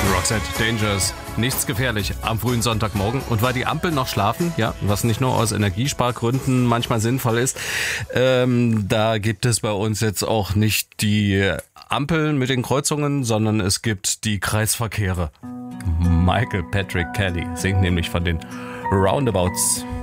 Roxette Dangers, nichts gefährlich am frühen Sonntagmorgen. Und weil die Ampeln noch schlafen, ja, was nicht nur aus Energiespargründen manchmal sinnvoll ist, da gibt es bei uns jetzt auch nicht die Ampeln mit den Kreuzungen, sondern es gibt die Kreisverkehre. Michael Patrick Kelly singt nämlich von den Roundabouts.